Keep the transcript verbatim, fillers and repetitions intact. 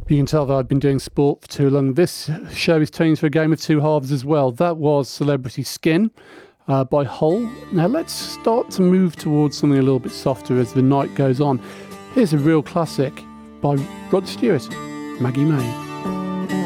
You can tell that I've been doing sport for too long. This show is turning into a game of two halves as well. That was Celebrity Skin uh, by Hole. Now let's start to move towards something a little bit softer as the night goes on. Here's a real classic by Rod Stewart, Maggie May.